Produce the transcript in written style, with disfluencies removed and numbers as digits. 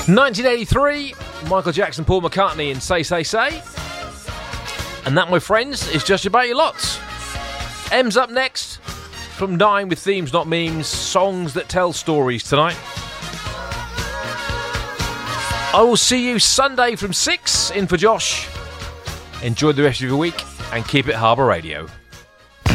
1983, Michael Jackson, Paul McCartney and Say Say Say. And that, my friends, is just about your lots. M's up next from 9 with Themes Not Memes, songs that tell stories tonight. I will see you Sunday from 6 in for Josh. Enjoy the rest of your week and keep it Harbour Radio.